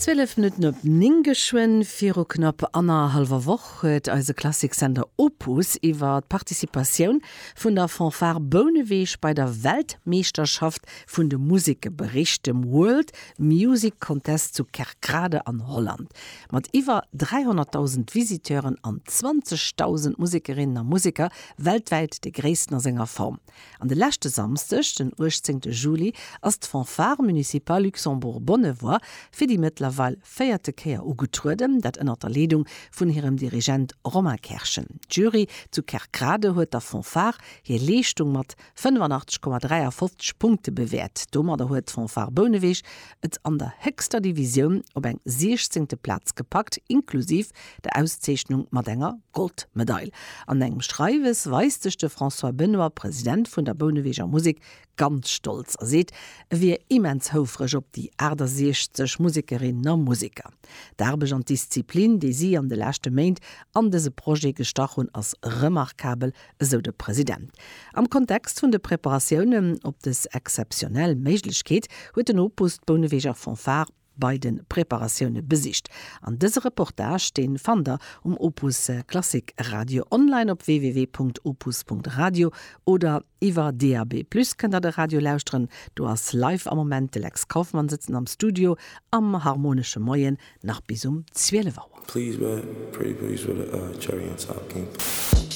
12 Minuten op Ningeschwen vir knapp aner halber Woch huet als Klassiksender Opus iwwer Partizipationun vun der Fanfare Bonneweeg bei der Weltmeisterschaft vun de Musike bericht dem World Music Contest zu Kerkrade an Holland. Mat iwwer 300.000 Visiteuren an 20.000 Musikerinnen an Musiker weltweit de gréesner Sängerform. An de lächte Samstech, den 18. Juli, ass d'Fanfare Municipal Luxembourg-Bonnevoie fir die mittlerweile feierte Kehr ugetrudem, dat ënner der Ledung vun hirem Dirigent Romain Kerschen. Jury zu Kerkrade huet der Fanfare hier Leistung mat 85,53 Punkte bewährt. Dommer der huet Fanfare Bonneweeg et an der höchster Division op eng 16. Platz gepackt, inklusiv der Auszeichnung mat enger Goldmedaille. An engem Schreiwes weistegchte François Benoit, Präsident vun der Bonneweeger Musik, ganz stolz. Er seht, wie immens houfrech op die 60 Musikerinnen und Musiker. D'Arbeit an Disziplin, die sie an de lächte Meint an dese Projekt gestachen als remarkabel, so der Präsident. Am Kontext vun de Präparationen op des exceptionell Meiglichkeit huet den Opus Bonneweeger Fanfare bei den Präparationen besicht. An diese Reportage stehen Fander Opus Klassik Radio online op www.opus.radio oder iwwer DAB+, könnt ihr der Radio lauschtren. Du hast live am Moment Lex Kaufmann sitzen am Studio am harmonische Moyen nach bis 12 Uhr. Please, man, pretty please with a cherry on top, King.